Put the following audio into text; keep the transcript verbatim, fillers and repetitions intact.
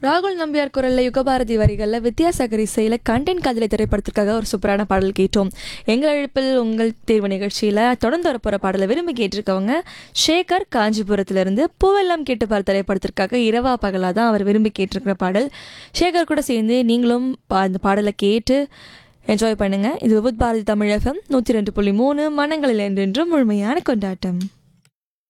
ராகுல் நம்பியார் குரல்ல யுகபாரதி வரிகளில் வித்யாசாகர் இசையில் கண்டென்ட் காதலை திரைப்படத்திற்காக ஒரு சூப்பரான பாடல் கேட்டோம். எங்கள் அழைப்பில் உங்கள் தேர்வு நிகழ்ச்சியில் தொடர்ந்து வரப்போகிற பாடலை விரும்பி கேட்டிருக்கவங்க ஷேகர் காஞ்சிபுரத்திலிருந்து. பூவெல்லாம் கேட்டு பார் திரைப்படத்திற்காக இரவா பகலா தான் அவர் விரும்பி கேட்டிருக்கிற பாடல். ஷேகர் கூட சேர்ந்து நீங்களும் அந்த பாடலை கேட்டு என்ஜாய் பண்ணுங்கள். இது வித் பாரதி தமிழ் எஃப்எம் நூற்றி ரெண்டு புள்ளி மூணு மனங்களில் என்றென்றும் முழுமையான கொண்டாட்டம்.